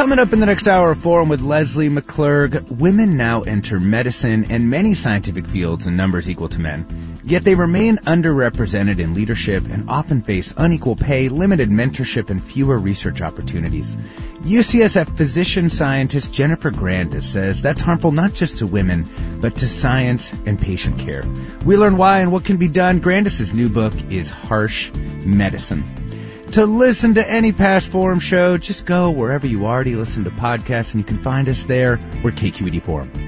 Coming up in the next hour of Forum with Leslie McClurg, women now enter medicine and many scientific fields in numbers equal to men. Yet they remain underrepresented in leadership and often face unequal pay, limited mentorship, and fewer research opportunities. UCSF physician scientist Jennifer Grandis says that's harmful not just to women, but to science and patient care. We learn why and what can be done. Grandis' new book is Harsh Medicine. To listen to any past Forum show, just go wherever you already listen to podcasts, and you can find us there. We're KQED Forum.